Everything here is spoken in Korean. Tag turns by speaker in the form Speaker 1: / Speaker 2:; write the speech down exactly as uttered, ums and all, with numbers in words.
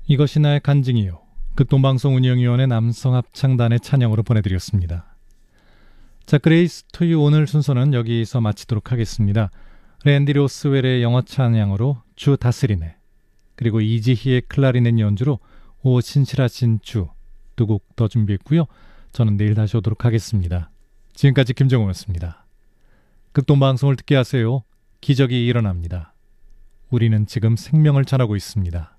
Speaker 1: 이것이 나의 간증이요. 극동방송 운영위원회 남성합창단의 찬양으로 보내드렸습니다. 자, 그레이스 투유 오늘 순서는 여기서 마치도록 하겠습니다. 랜디 로스웰의 영어 찬양으로 주 다스리네, 그리고 이지희의 클라리넷 연주로 오 신실하신 주 두 곡 더 준비했고요. 저는 내일 다시 오도록 하겠습니다. 지금까지 김정우였습니다. 극동방송을 듣게 하세요. 기적이 일어납니다. 우리는 지금 생명을 전하고 있습니다.